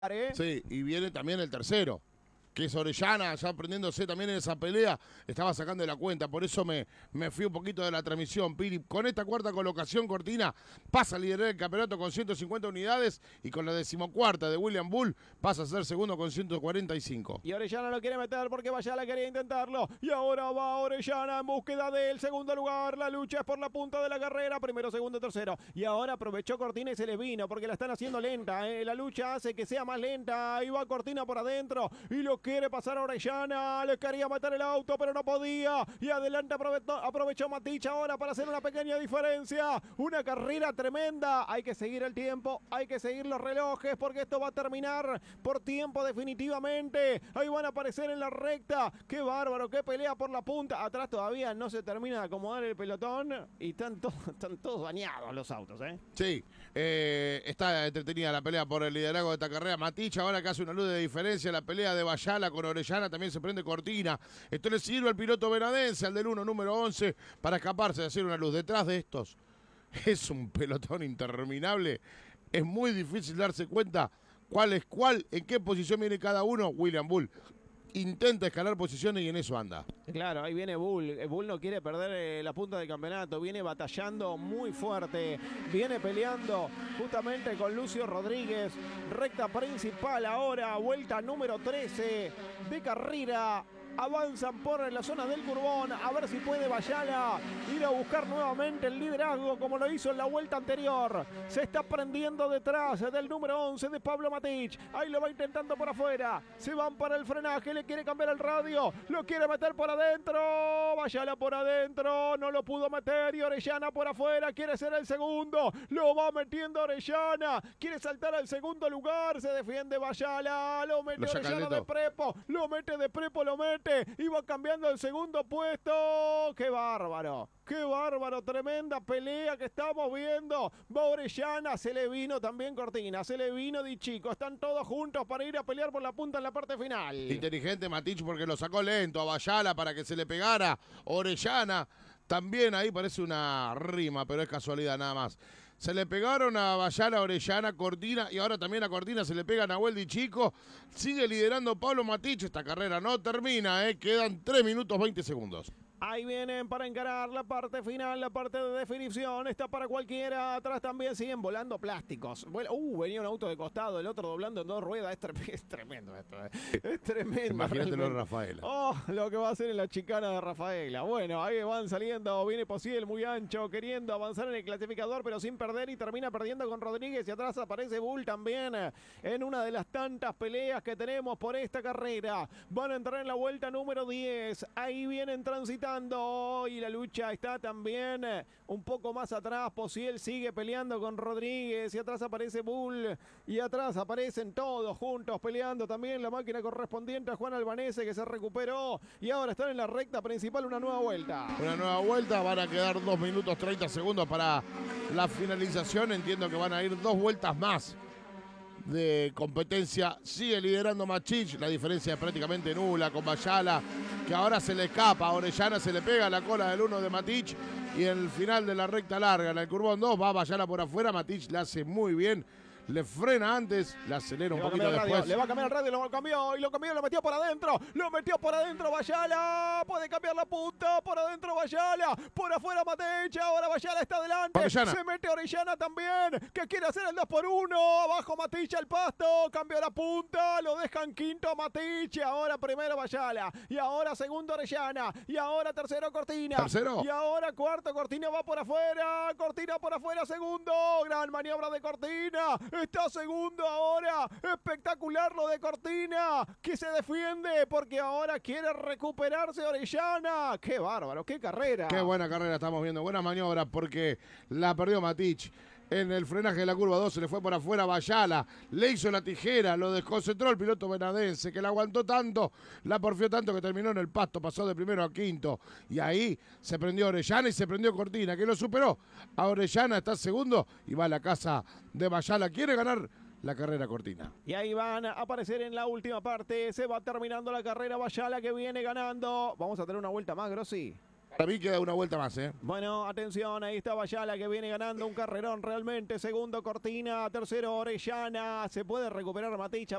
Sí, y viene también el tercero, que es Orellana, ya prendiéndose también en esa pelea, estaba sacando de la cuenta, por eso me fui un poquito de la transmisión, Piri. Con esta cuarta colocación, Cortina pasa a liderar el campeonato con 150 unidades y con la decimocuarta de William Bull pasa a ser segundo con 145. Y Orellana lo quiere meter porque Bayala quería intentarlo. Y ahora va Orellana en búsqueda del segundo lugar. La lucha es por la punta de la carrera. Primero, segundo, tercero. Y ahora aprovechó Cortina y se le vino porque la están haciendo lenta. La lucha hace que sea más lenta. Ahí va Cortina por adentro. Y lo quiere pasar a Orellana. Le quería meter el auto, pero no podía. Y adelante aprovechó Matich ahora para hacer una pequeña diferencia. Una carrera tremenda. Hay que seguir el tiempo. Hay que seguir los relojes porque esto va a terminar por tiempo definitivamente. Ahí van a aparecer en la recta. Qué bárbaro, qué pelea por la punta. Atrás todavía no se termina de acomodar el pelotón. Y están todos bañados los autos, ¿eh? Sí, está entretenida la pelea por el liderazgo de esta carrera. Matich ahora que hace una luz de diferencia. La pelea de Bayala con Orellana también se prende Cortina. Esto le sirve al piloto venadense, al del 1, número 11, para escaparse de hacer una luz. Detrás de estos es un pelotón interminable. Es muy difícil darse cuenta cuál es cuál, en qué posición viene cada uno. William Bull intenta escalar posiciones y en eso anda. Claro, ahí viene Bull. Bull no quiere perder la punta del campeonato. Viene batallando muy fuerte. Viene peleando justamente con Lucio Rodríguez. Recta principal ahora. Vuelta número 13 de carrera. Avanzan por la zona del Curbón. A ver si puede Bayala ir a buscar nuevamente el liderazgo como lo hizo en la vuelta anterior. Se está prendiendo detrás del número 11 de Pablo Matich. Ahí lo va intentando por afuera. Se van para el frenaje. Le quiere cambiar el radio. Lo quiere meter por adentro. Bayala por adentro. No lo pudo meter. Y Orellana por afuera. Quiere ser el segundo. Lo va metiendo Orellana. Quiere saltar al segundo lugar. Se defiende Bayala. Lo mete Orellana de prepo. Lo mete de prepo. Lo mete. Y va cambiando el segundo puesto. ¡Qué bárbaro! ¡Qué bárbaro! Tremenda pelea que estamos viendo. Va Orellana, se le vino también Cortina, se le vino Di Chico. Están todos juntos para ir a pelear por la punta en la parte final. Inteligente Matich porque lo sacó lento a Bayala para que se le pegara. Orellana también ahí parece una rima, pero es casualidad nada más. Se le pegaron a Bayala, Orellana, Cortina y ahora también a Cortina se le pega a Nahuel Di Chico. Sigue liderando Pablo Matich. Esta carrera no termina, quedan 3 minutos 20 segundos. Ahí vienen para encarar la parte final, la parte de definición. Está para cualquiera. Atrás también siguen volando plásticos. Venía un auto de costado, el otro doblando en dos ruedas. Es tremendo esto. Es tremendo. Imagínatelo en Rafaela. Oh, lo que va a hacer en la chicana de Rafaela. Bueno, ahí van saliendo. Viene Posiel muy ancho, queriendo avanzar en el clasificador, pero sin perder. Y termina perdiendo con Rodríguez. Y atrás aparece Bull también en una de las tantas peleas que tenemos por esta carrera. Van a entrar en la vuelta número 10. Ahí vienen transitando. Y la lucha está también un poco más atrás. Posiel sigue peleando con Rodríguez y atrás aparece Bull y atrás aparecen todos juntos peleando también la máquina correspondiente a Juan Albanese, que se recuperó y ahora están en la recta principal. Una nueva vuelta. Una nueva vuelta, van a quedar 2 minutos 30 segundos para la finalización. Entiendo que van a ir 2 vueltas más de competencia. Sigue liderando Matich, la diferencia es prácticamente nula con Bayala, que ahora se le escapa a Orellana, se le pega la cola del 1 de Matich y en el final de la recta larga, en el Curbón 2, va Bayala por afuera. Matich le hace muy bien, le frena antes, le acelera un poquito después. Le va a cambiar el radio, lo cambió, lo metió por adentro. Lo metió por adentro Bayala. Puede cambiar la punta, por adentro Bayala. Por afuera Matich, ahora Bayala está adelante. Orellana. Se mete Orellana también, que quiere hacer el 2-1. Abajo Matich al pasto, cambió la punta, lo dejan quinto Matich. Ahora primero Bayala, y ahora segundo Orellana, y ahora tercero Cortina. Tercero. Y ahora cuarto Cortina va por afuera. Cortina por afuera, segundo. Gran maniobra de Cortina. Está segundo ahora. Espectacular lo de Cortina, que se defiende porque ahora quiere recuperarse Orellana. ¡Qué bárbaro! ¡Qué carrera! Qué buena carrera estamos viendo. Buena maniobra porque la perdió Matich. En el frenaje de la curva 2 se le fue por afuera Bayala, le hizo la tijera, lo desconcentró el piloto venadense, que la aguantó tanto, la porfió tanto que terminó en el pasto, pasó de primero a quinto. Y ahí se prendió Orellana y se prendió Cortina, que lo superó. A Orellana está segundo y va a la casa de Bayala. Quiere ganar la carrera Cortina. Y ahí van a aparecer en la última parte. Se va terminando la carrera Bayala, que viene ganando. Vamos a tener una vuelta más, Grossi. Para mí queda una vuelta más, ¿eh? Bueno, atención, ahí está Bayala que viene ganando un carrerón realmente. Segundo Cortina, tercero Orellana. Se puede recuperar Maticha.